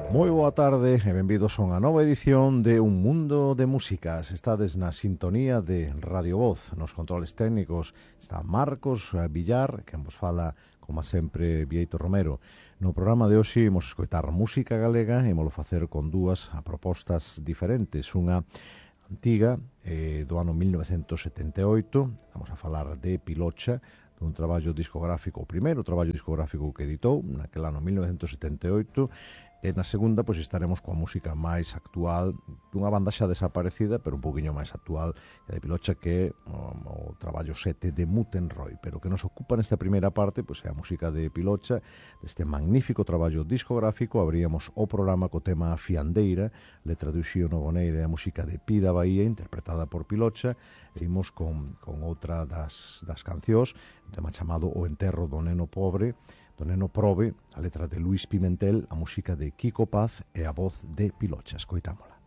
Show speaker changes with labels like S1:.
S1: Moi boa tarde e benvidos a unha nova edición de Un Mundo de Músicas. Estades na sintonía de Radio Voz. Nos controles técnicos está Marcos Villar, que vos fala, como sempre, Vieito Romero. No programa de hoxe imos escoitar música galega e imos facer con dúas propostas diferentes. Unha antiga, do ano 1978, vamos a falar de Pilocha, dun traballo discográfico, o primeiro traballo discográfico que editou, naquel ano 1978, e na segunda, pois estaremos coa música máis actual dunha banda xa desaparecida, pero un poquinho máis actual, que de Pilocha, que é o traballo 7 de Mutenroy. Pero o que nos ocupa nesta primeira parte, pois é a música de Pilocha, deste magnífico traballo discográfico. Abríamos o programa co tema Fiandeira, letra de Uxío Novoneira, e a música de Pida Bahía, interpretada por Pilocha. E imos con outra das cancións, un tema chamado O enterro do neno pobre, do neno Probe, a letra de Luis Pimentel, a música de Kiko Paz e a voz de Pilocha. Escoitámola.